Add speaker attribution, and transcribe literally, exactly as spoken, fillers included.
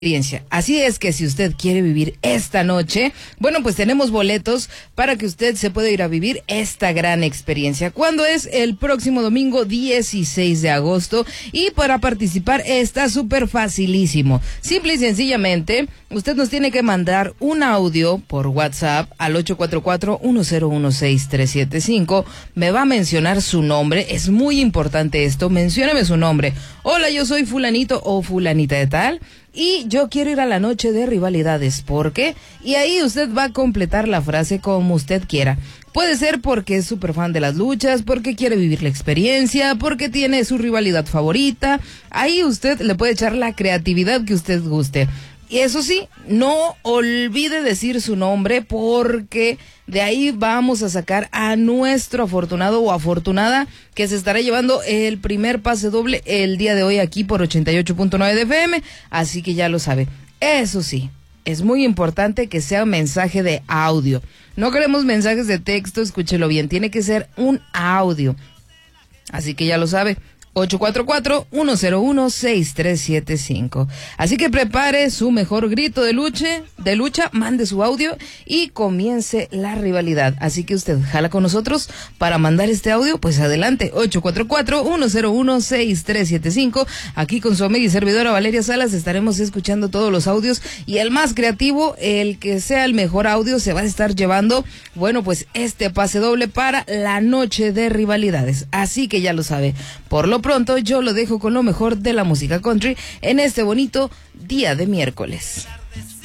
Speaker 1: experiencia. Así es que si usted quiere vivir esta noche, bueno, pues tenemos boletos para que usted se pueda ir a vivir esta gran experiencia. ¿Cuándo es? El próximo domingo dieciséis de agosto, y para participar está súper facilísimo. Simple y sencillamente, usted nos tiene que mandar un audio por WhatsApp al ocho cuatro cuatro, uno cero uno, seis tres siete cinco. Me va a mencionar su nombre, es muy importante esto, mencióneme su nombre. Hola, yo soy fulanito o fulanita de tal, y yo quiero ir a la noche de rivalidades, ¿por qué? Y ahí usted va a completar la frase como usted quiera. Puede ser porque es súper fan de las luchas, porque quiere vivir la experiencia, porque tiene su rivalidad favorita. Ahí usted le puede echar la creatividad que usted guste. Y eso sí, no olvide decir su nombre, porque de ahí vamos a sacar a nuestro afortunado o afortunada que se estará llevando el primer pase doble el día de hoy aquí por ochenta y ocho punto nueve de F M. Así que ya lo sabe. Eso sí, es muy importante que sea un mensaje de audio. No queremos mensajes de texto, escúchelo bien, tiene que ser un audio. Así que ya lo sabe. ocho cuatro cuatro, uno cero uno, seis tres siete cinco. Así que prepare su mejor grito de lucha, de lucha, mande su audio y comience la rivalidad. Así que usted jala con nosotros para mandar este audio, pues adelante, ocho cuatro cuatro, uno cero uno, seis tres siete cinco. Aquí con su amiga y servidora Valeria Salas estaremos escuchando todos los audios, y el más creativo, el que sea el mejor audio, se va a estar llevando, bueno, pues este pase doble para la noche de rivalidades. Así que ya lo sabe. Por lo pronto, yo lo dejo con lo mejor de la música country en este bonito día de miércoles.